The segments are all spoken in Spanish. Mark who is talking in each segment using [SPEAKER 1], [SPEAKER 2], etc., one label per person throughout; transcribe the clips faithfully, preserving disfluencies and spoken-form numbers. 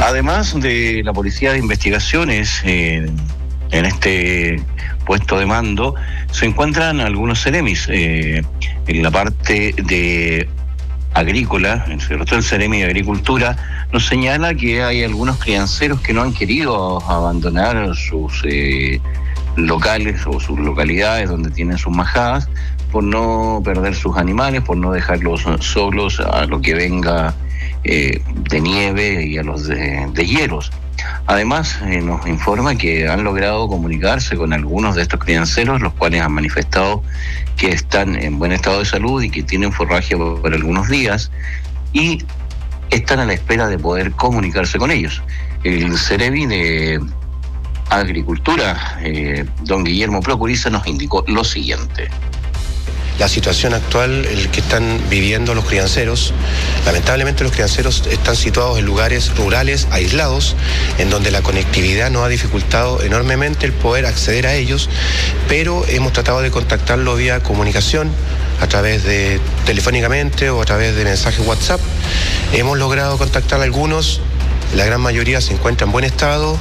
[SPEAKER 1] Además de la Policía de Investigaciones, eh, en este puesto de mando se encuentran algunos Ceremis. Eh, en la parte de agrícola, sobre todo el Ceremi de Agricultura, nos señala que hay algunos crianceros que no han querido abandonar sus eh, locales o sus localidades donde tienen sus majadas, por no perder sus animales, por no dejarlos solos a lo que venga eh, de nieve y a los de, de hielos. Además, eh, nos informa que han logrado comunicarse con algunos de estos crianceros, los cuales han manifestado que están en buen estado de salud y que tienen forraje por algunos días y están a la espera de poder comunicarse con ellos. El Ceremi de Agricultura, eh, don Guillermo Procuriza, nos indicó lo siguiente.
[SPEAKER 2] La situación actual, el que están viviendo los crianceros, lamentablemente los crianceros están situados en lugares rurales, aislados, en donde la conectividad nos ha dificultado enormemente el poder acceder a ellos, pero hemos tratado de contactarlo vía comunicación, a través de telefónicamente o a través de mensajes WhatsApp. Hemos logrado contactar a algunos, la gran mayoría se encuentra en buen estado.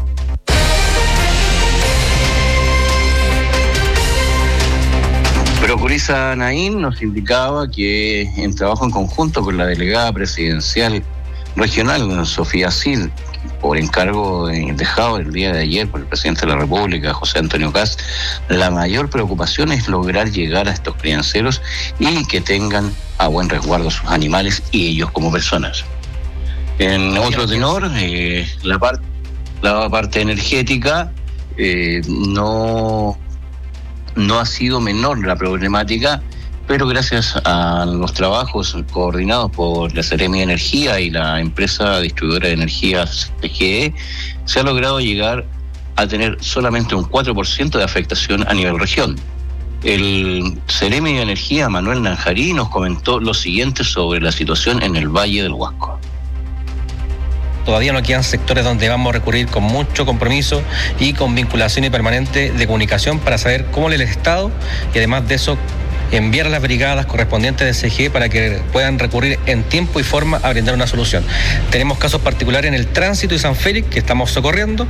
[SPEAKER 1] Procuriza Naín nos indicaba que en trabajo en conjunto con la delegada presidencial regional, Sofía Cid, por encargo dejado el día de ayer por el presidente de la República, José Antonio Kast, la mayor preocupación es lograr llegar a estos crianceros y que tengan a buen resguardo sus animales y ellos como personas. En otro tenor, eh, la, par- la parte energética eh, no... No ha sido menor la problemática, pero gracias a los trabajos coordinados por la Seremi de Energía y la empresa distribuidora de energía C G E, se ha logrado llegar a tener solamente un cuatro por ciento de afectación a nivel región. El Seremi de Energía, Manuel Nanjarí, nos comentó lo siguiente sobre la situación en el Valle del Huasco.
[SPEAKER 3] Todavía no quedan sectores donde vamos a recurrir con mucho compromiso y con vinculación y permanente de comunicación para saber cómo el Estado y además de eso enviar a las brigadas correspondientes de C G E para que puedan recurrir en tiempo y forma a brindar una solución. Tenemos casos particulares en el tránsito y San Félix que estamos socorriendo.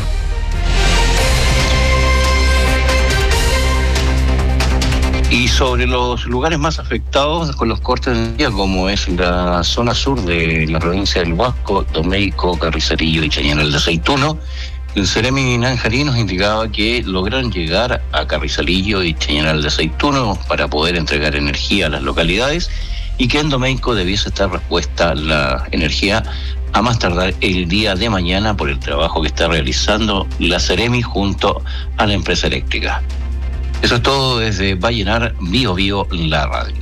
[SPEAKER 1] Y sobre los lugares más afectados con los cortes de energía, como es la zona sur de la provincia del Huasco, Domeico, Carrizarillo y Chañaral de Aceituno, el Ceremi Nanjarí nos indicaba que logran llegar a Carrizarillo y Chañaral de Aceituno para poder entregar energía a las localidades y que en Domeico debiese estar respuesta la energía a más tardar el día de mañana por el trabajo que está realizando la Ceremi junto a la empresa eléctrica. Eso es todo desde Vallenar, Bio Bio, la radio.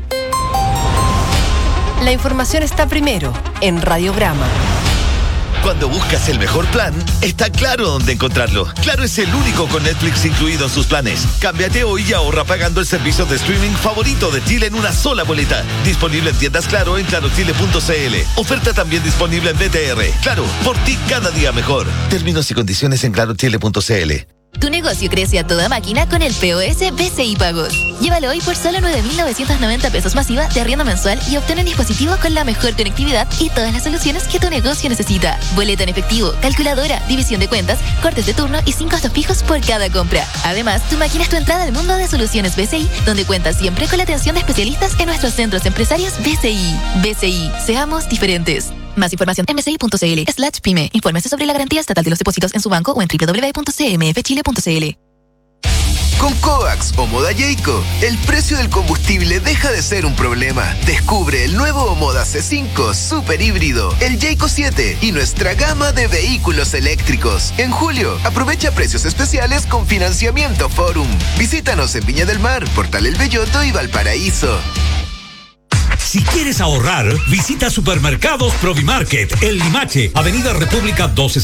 [SPEAKER 4] La información está primero en Radiograma.
[SPEAKER 5] Cuando buscas el mejor plan, está Claro dónde encontrarlo. Claro es el único con Netflix incluido en sus planes. Cámbiate hoy y ahorra pagando el servicio de streaming favorito de Chile en una sola boleta. Disponible en tiendas Claro en claro chile punto c l. Oferta también disponible en B T R. Claro, por ti cada día mejor. Términos y condiciones en claro chile punto c l.
[SPEAKER 6] Tu negocio crece a toda máquina con el P O S B C I Pagos. Llévalo hoy por solo nueve mil novecientos noventa pesos masiva de arriendo mensual y obtén un dispositivo con la mejor conectividad y todas las soluciones que tu negocio necesita. Boleta en efectivo, calculadora, división de cuentas, cortes de turno y sin costos fijos por cada compra. Además, tu máquina es tu entrada al mundo de soluciones B C I, donde cuentas siempre con la atención de especialistas en nuestros centros empresarios B C I. B C I, seamos diferentes. Más información en bci punto c l slash pyme. Infórmese sobre la garantía estatal de los depósitos en su banco o en doble u doble u doble u punto c m f chile punto c l.
[SPEAKER 7] Con Coax o Moda Jayco, el precio del combustible deja de ser un problema. Descubre el nuevo Moda C cinco Super Híbrido, el Jayco siete y nuestra gama de vehículos eléctricos. En julio, aprovecha precios especiales con financiamiento Forum. Visítanos en Viña del Mar, Portal El Belloto y Valparaíso.
[SPEAKER 8] Si quieres ahorrar, visita Supermercados Provimarket, El Limache, Avenida República doce